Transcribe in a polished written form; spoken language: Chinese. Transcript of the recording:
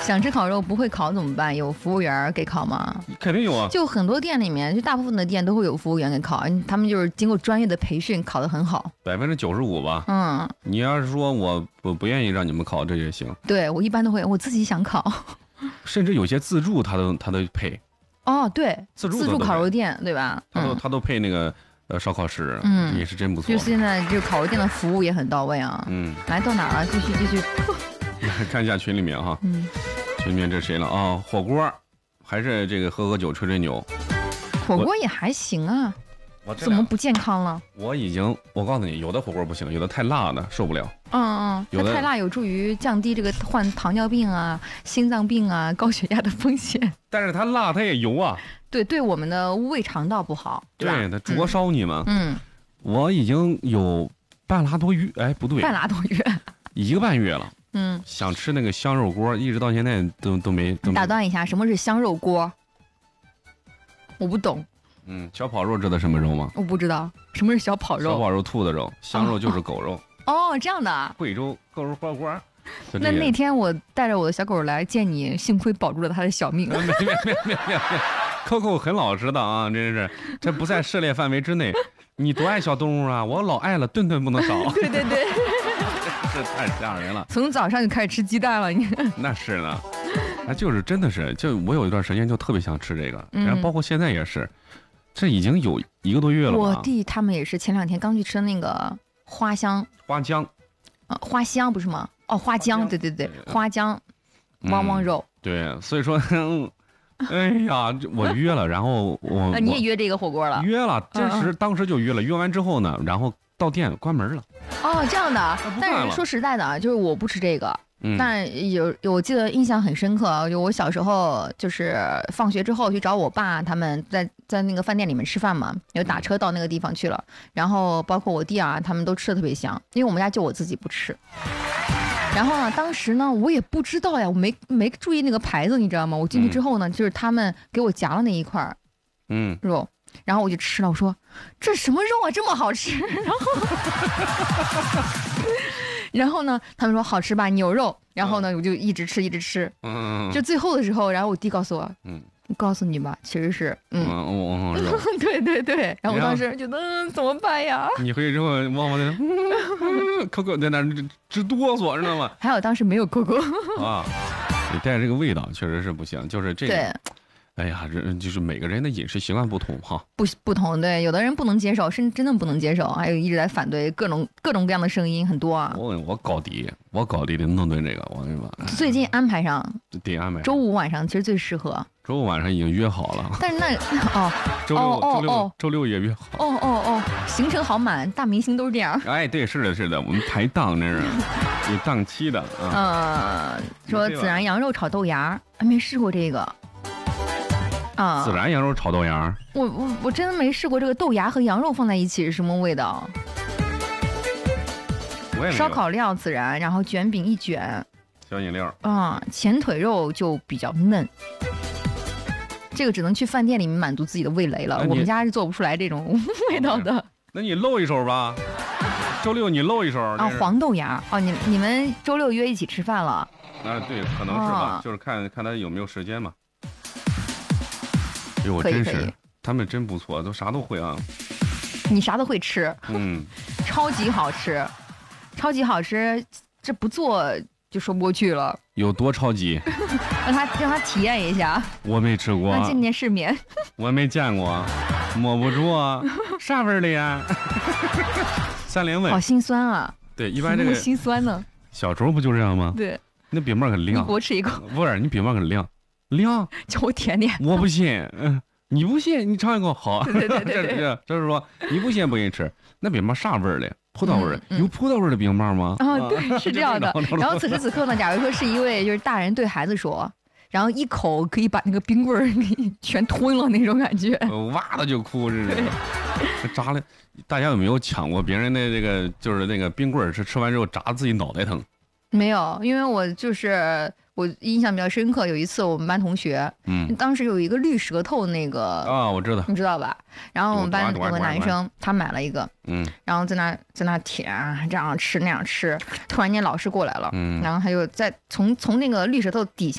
想吃烤肉不会烤怎么办？有服务员给烤吗？ 肯定有啊。 就很多店里面，就大部分的店都会有服务员给烤，他们就是经过专业的培训，烤得很好。 95%吧。 嗯， 你要是说我不愿意让你们烤，这也行。 对我一般都会，我自己想烤。 甚至有些自助他都配。 哦，对， 自助烤肉店对吧？ 他都配那个烧烤师，也是真不错。 就现在这个烤肉店的服务也很到位啊。来到哪了？继续。 看一下群里面哈。群里面这谁了啊？火锅，还是这个喝酒吹吹牛。 火锅也还行啊。怎么不健康了？ 我告诉你，有的火锅不行，有的太辣的受不了。 它太辣有助于降低这个患糖尿病啊、心脏病啊、高血压的风险。 但是它辣，它也油啊。 对我们的胃肠道不好。 对，它灼烧你嘛。我已经有半拉多月，哎，不对， 半拉多月 ，1个半月了。想吃那个香肉锅，一直到现在都没。 打断一下，什么是香肉锅？我不懂。 小跑肉知道什么肉吗？ 我不知道什么是小跑肉。 小跑肉兔子肉，香肉就是狗肉。 哦，这样的。 贵州狗肉火锅。 那天我带着我的小狗来见你，幸亏保住了它的小命。 没，Coco 很老实的啊，真是，这不在涉猎范围之内。你多爱小动物啊，我老爱了，顿顿不能少。 对。 这太吓人了。 从早上就开始吃鸡蛋了，你。 那是呢，就是真的是，就我有一段时间就特别想吃这个，然后包括现在也是。这已经有1个多月了吧。 我弟他们也是前2天刚去吃那个花姜， 花香不是吗？哦，花姜，对，花姜汪汪肉。 对，所以说，哎呀，我约了，然后你也约这个火锅了？ 约了，当时就约了，约完之后呢，然后到店关门了。 哦，这样的。但是说实在的，就是我不吃这个。但我记得印象很深刻，就我小时候就是放学之后去找我爸，他们在那个饭店里面吃饭嘛，就打车到那个地方去了。然后包括我弟啊，他们都吃的特别香，因为我们家就我自己不吃。然后呢，当时呢我也不知道呀，我没注意那个牌子，你知道吗？我进去之后呢，就是他们给我夹了那一块肉。然后我就吃了，我说这什么肉啊，这么好吃。然后呢，他们说好吃吧，牛肉。然后呢，我就一直吃。就最后的时候，然后我弟告诉我，我告诉你吧，其实是对。然后我当时觉得怎么办呀？ 你回去之后，汪汪在，Coco 在那直哆嗦，知道吗？ 还有当时没有 Coco 啊，你带着这个味道确实是不行，就是这个。 对。 哎呀，就是每个人的饮食习惯不同哈， 不同，对，有的人不能接受，真的不能接受，还有一直在反对，各种各样的声音很多啊。 我搞地的弄顿这个，我跟你说。 最近安排上， 得安排。 周5晚上其实最适合。 周5晚上已经约好了。 但是那周六也约好。 行程好满，大明星都是这样。 哎，对，是的，我们排档那是有档期的啊。 说孜然羊肉炒豆芽，还没试过这个。 孜然羊肉炒豆芽， 我真没试过这个豆芽和羊肉放在一起是什么味道。烧烤料孜然，然后卷饼一卷， 小饮料。 前腿肉就比较嫩，这个只能去饭店里面满足自己的味蕾了。我们家是做不出来这种味道的。 那你露一手吧，周6你露一手。 黄豆芽。你们周6约一起吃饭了？ 对，可能是吧，就是看他有没有时间嘛。我真是，他们真不错，都啥都会啊。 你啥都会吃，超级好吃，这不做就说不过去了。 有多超级？ 让他体验一下。 我没吃过。 见见世面。 我没见过，摸不住啊，啥味儿的呀？3连问。 好心酸啊。 对，一般这个心酸呢。 小时候不就这样吗？ 对。 那饼面很亮。 你给我吃一口。 不是，你饼面很亮。 叫我舔舔。 我不信，你不信，你尝一口好。 对， 这是说你不信不给你吃。那饼面啥味儿的？葡萄味儿。有葡萄味儿的饼面吗？ 对，是这样的。然后此时此刻呢，假如说是一位就是大人对孩子说，然后一口可以把那个冰棍儿给全吞了那种感觉， 哇的就哭，这是扎了。大家有没有抢过别人的这个就是那个冰棍儿？是吃完之后扎自己脑袋疼？没有，因为我印象比较深刻，有一次我们班同学，当时有一个绿舌头那个我知道， 你知道吧？然后我们班有个男生，他买了一个，然后在那舔，这样吃那样吃，突然间老师过来了，然后他就从那个绿舌头底下。